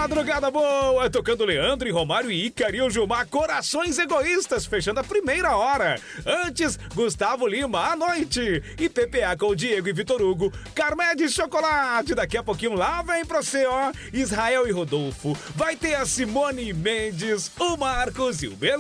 Madrugada boa, tocando Leandro e Romário e Icari Gilmar, Corações Egoístas, fechando a primeira hora. Antes, Gustavo Lima, à noite. E PPA com o Diego e Vitor Hugo, Carmé de Chocolate. Daqui a pouquinho lá vem pra você, ó, Israel e Rodolfo. Vai ter a Simone Mendes, o Marcos e o Belo.